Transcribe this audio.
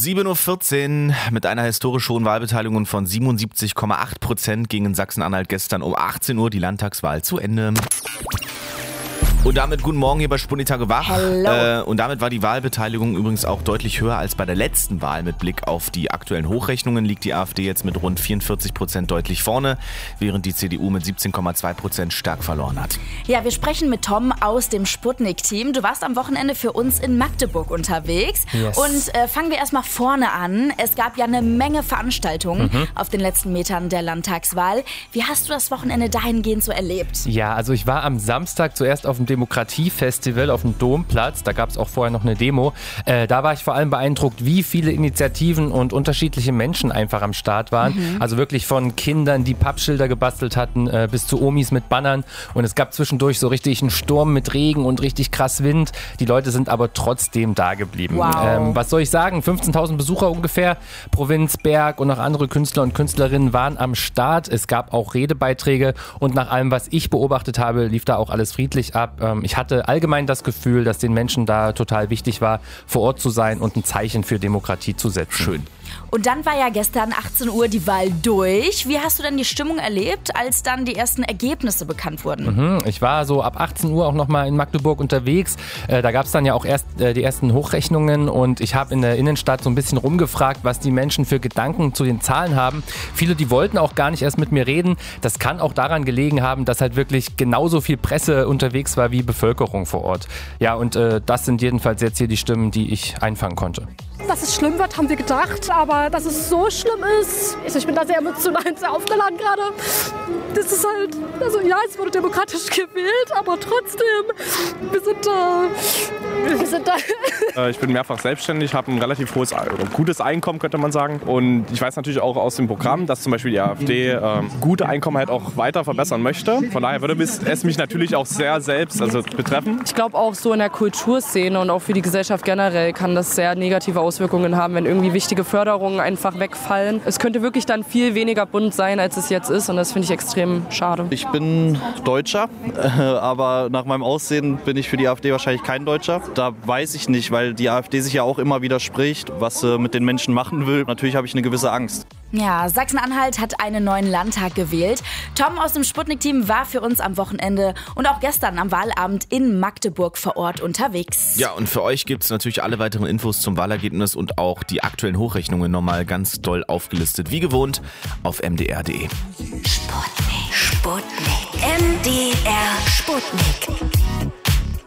7:14 Uhr mit einer historisch hohen Wahlbeteiligung von 77,8% ging in Sachsen-Anhalt gestern um 18 Uhr die Landtagswahl zu Ende. Und damit guten Morgen hier bei Sputnik Tage wach. Hello. Und damit war die Wahlbeteiligung übrigens auch deutlich höher als bei der letzten Wahl. Mit Blick auf die aktuellen Hochrechnungen liegt die AfD jetzt mit rund 44% deutlich vorne, während die CDU mit 17,2% stark verloren hat. Ja, wir sprechen mit Tom aus dem Sputnik-Team. Du warst am Wochenende für uns in Magdeburg unterwegs. Yes. Und fangen wir erstmal vorne an. Es gab ja eine Menge Veranstaltungen auf den letzten Metern der Landtagswahl. Wie hast du das Wochenende dahingehend so erlebt? Ja, also ich war am Samstag zuerst auf dem Demokratiefestival auf dem Domplatz. Da gab es auch vorher noch eine Demo. Da war ich vor allem beeindruckt, wie viele Initiativen und unterschiedliche Menschen einfach am Start waren. Also wirklich von Kindern, die Pappschilder gebastelt hatten, bis zu Omis mit Bannern. Und es gab zwischendurch so richtig einen Sturm mit Regen und richtig krass Wind. Die Leute sind aber trotzdem da geblieben. Wow. Was soll ich sagen? 15.000 Besucher ungefähr. Provinz, Berg und auch andere Künstler und Künstlerinnen waren am Start. Es gab auch Redebeiträge und nach allem, was ich beobachtet habe, lief da auch alles friedlich ab. Ich hatte allgemein das Gefühl, dass den Menschen da total wichtig war, vor Ort zu sein und ein Zeichen für Demokratie zu setzen. Schön. Und dann war ja gestern 18 Uhr die Wahl durch. Wie hast du denn die Stimmung erlebt, als dann die ersten Ergebnisse bekannt wurden? Ich war so ab 18 Uhr auch nochmal in Magdeburg unterwegs. Da gab es dann ja auch erst die ersten Hochrechnungen und ich habe in der Innenstadt so ein bisschen rumgefragt, was die Menschen für Gedanken zu den Zahlen haben. Viele, die wollten auch gar nicht erst mit mir reden. Das kann auch daran gelegen haben, dass halt wirklich genauso viel Presse unterwegs war wie Bevölkerung vor Ort. Ja, und das sind jedenfalls jetzt hier die Stimmen, die ich einfangen konnte. Dass es schlimm wird, haben wir gedacht, aber dass es so schlimm ist, ich bin da sehr emotional, sehr aufgeladen gerade. Das ist halt, also ja, es wurde demokratisch gewählt, aber trotzdem, wir sind da. Ich bin mehrfach selbstständig, habe ein relativ hohes oder gutes Einkommen, könnte man sagen. Und ich weiß natürlich auch aus dem Programm, dass zum Beispiel die AfD gute Einkommen halt auch weiter verbessern möchte. Von daher würde es mich natürlich auch sehr selbst betreffen. Ich glaube auch so in der Kulturszene und auch für die Gesellschaft generell kann das sehr negative Auswirkungen haben, wenn irgendwie wichtige Förderungen einfach wegfallen. Es könnte wirklich dann viel weniger bunt sein, als es jetzt ist und das finde ich extrem schade. Ich bin Deutscher, aber nach meinem Aussehen bin ich für die AfD wahrscheinlich kein Deutscher. Da weiß ich nicht, weil die AfD sich ja auch immer widerspricht, was sie mit den Menschen machen will. Natürlich habe ich eine gewisse Angst. Ja, Sachsen-Anhalt hat einen neuen Landtag gewählt. Tom aus dem Sputnik-Team war für uns am Wochenende und auch gestern am Wahlabend in Magdeburg vor Ort unterwegs. Ja, und für euch gibt es natürlich alle weiteren Infos zum Wahlergebnis und auch die aktuellen Hochrechnungen nochmal ganz doll aufgelistet. Wie gewohnt auf mdr.de. Sputnik. MDR Sputnik.